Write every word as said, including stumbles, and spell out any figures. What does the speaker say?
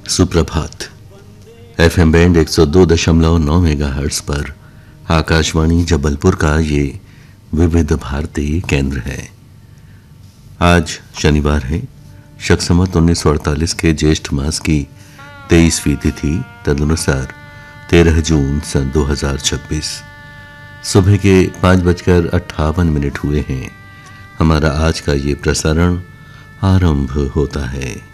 सुप्रभात। FM band एक सौ दो दशमलव नौ मेगाहर्ट्ज पर आकाशवाणी जबलपुर का ये विविध भारती केंद्र है। आज शनिवार है, शक संवत उन्नीस सौ अड़तालीस के ज्येष्ठ मास की तेईसवीं तिथि, तदनुसार तेरह जून सन दो हजार छब्बीस। सुबह के पाँच बजकर अट्ठावन मिनट हुए हैं। हमारा आज का ये प्रसारण आरंभ होता है।